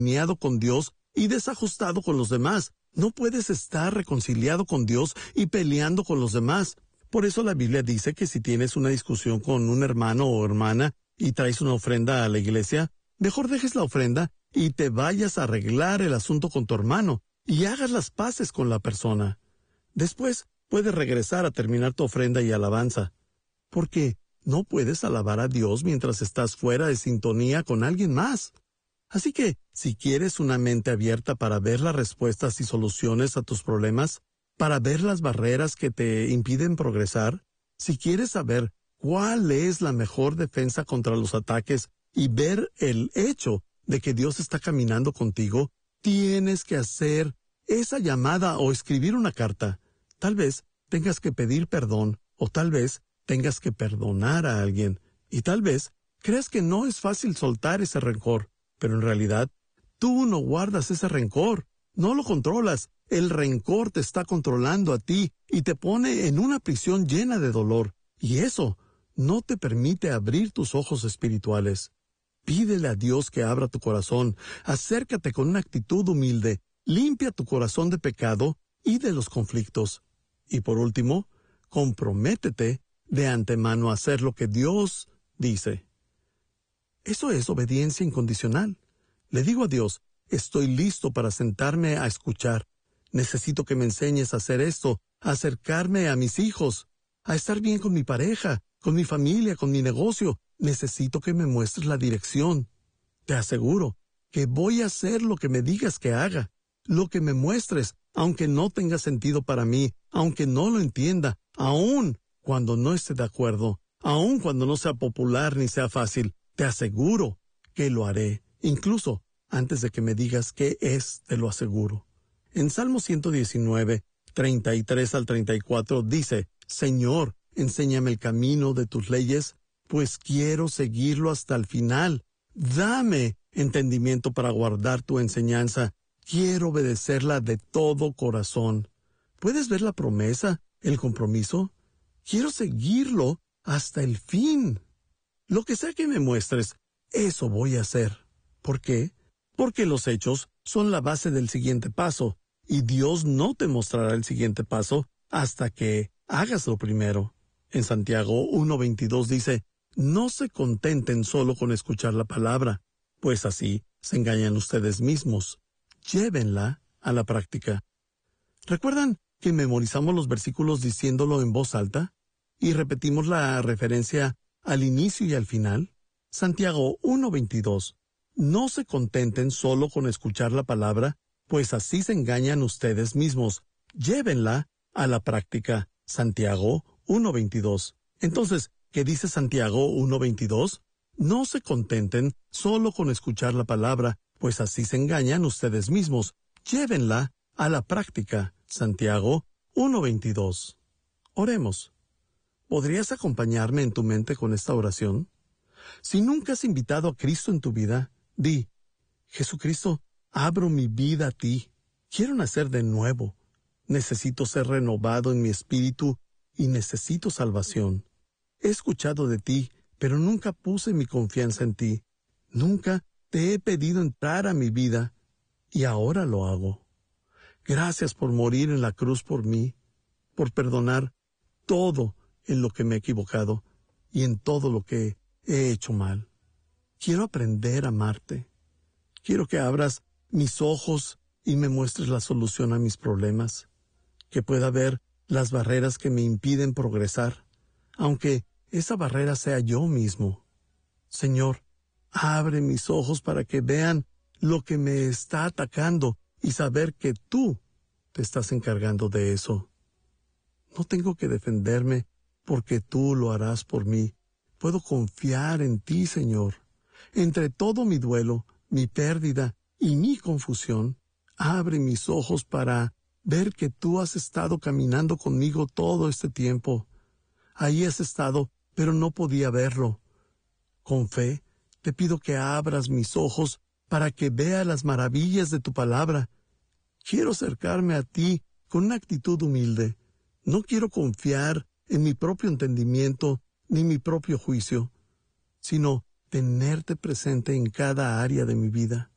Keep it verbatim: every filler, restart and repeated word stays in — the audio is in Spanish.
desalineado con Dios y desajustado con los demás. No puedes estar reconciliado con Dios y peleando con los demás. Por eso la Biblia dice que si tienes una discusión con un hermano o hermana y traes una ofrenda a la iglesia, mejor dejes la ofrenda y te vayas a arreglar el asunto con tu hermano y hagas las paces con la persona. Después puedes regresar a terminar tu ofrenda y alabanza, porque no puedes alabar a Dios mientras estás fuera de sintonía con alguien más. Así que, si quieres una mente abierta para ver las respuestas y soluciones a tus problemas, para ver las barreras que te impiden progresar, si quieres saber cuál es la mejor defensa contra los ataques y ver el hecho de que Dios está caminando contigo, tienes que hacer esa llamada o escribir una carta. Tal vez tengas que pedir perdón o tal vez tengas que perdonar a alguien. Y tal vez creas que no es fácil soltar ese rencor, pero en realidad tú no guardas ese rencor, no lo controlas. El rencor te está controlando a ti y te pone en una prisión llena de dolor. Y eso no te permite abrir tus ojos espirituales. Pídele a Dios que abra tu corazón, acércate con una actitud humilde, limpia tu corazón de pecado y de los conflictos. Y por último, comprométete de antemano a hacer lo que Dios dice. Eso es obediencia incondicional. Le digo a Dios, estoy listo para sentarme a escuchar. Necesito que me enseñes a hacer esto, a acercarme a mis hijos, a estar bien con mi pareja, con mi familia, con mi negocio. Necesito que me muestres la dirección. Te aseguro que voy a hacer lo que me digas que haga, lo que me muestres, aunque no tenga sentido para mí, aunque no lo entienda, aun cuando no esté de acuerdo, aun cuando no sea popular ni sea fácil. Te aseguro que lo haré, incluso antes de que me digas qué es, te lo aseguro. En Salmo ciento diecinueve, treinta y tres al treinta y cuatro dice, Señor, enséñame el camino de tus leyes, pues quiero seguirlo hasta el final. Dame entendimiento para guardar tu enseñanza. Quiero obedecerla de todo corazón. ¿Puedes ver la promesa, el compromiso? Quiero seguirlo hasta el fin. Lo que sea que me muestres, eso voy a hacer. ¿Por qué? Porque los hechos son la base del siguiente paso, y Dios no te mostrará el siguiente paso hasta que hagas lo primero. En Santiago uno veintidós dice, no se contenten solo con escuchar la palabra, pues así se engañan ustedes mismos. Llévenla a la práctica. ¿Recuerdan que memorizamos los versículos diciéndolo en voz alta? Y repetimos la referencia al inicio y al final. Santiago uno veintidós. No se contenten solo con escuchar la palabra, pues así se engañan ustedes mismos. Llévenla a la práctica. Santiago uno veintidós. Entonces, ¿qué dice Santiago uno veintidós? No se contenten solo con escuchar la palabra, pues así se engañan ustedes mismos. Llévenla a la práctica. Santiago uno veintidós. Oremos. ¿Podrías acompañarme en tu mente con esta oración? Si nunca has invitado a Cristo en tu vida, di, Jesucristo, abro mi vida a ti. Quiero nacer de nuevo. Necesito ser renovado en mi espíritu y necesito salvación. He escuchado de ti, pero nunca puse mi confianza en ti. Nunca te he pedido entrar a mi vida, y ahora lo hago. Gracias por morir en la cruz por mí, por perdonar todo en lo que me he equivocado y en todo lo que he hecho mal. Quiero aprender a amarte. Quiero que abras mis ojos y me muestres la solución a mis problemas, que pueda ver las barreras que me impiden progresar, aunque esa barrera sea yo mismo. Señor, abre mis ojos para que vean lo que me está atacando y saber que tú te estás encargando de eso. No tengo que defenderme porque tú lo harás por mí. Puedo confiar en ti, Señor. Entre todo mi duelo, mi pérdida y mi confusión, abre mis ojos para ver que tú has estado caminando conmigo todo este tiempo. Ahí has estado, pero no podía verlo. Con fe, te pido que abras mis ojos para que vea las maravillas de tu palabra. Quiero acercarme a ti con una actitud humilde. No quiero confiar en mi propio entendimiento ni mi propio juicio, sino tenerte presente en cada área de mi vida.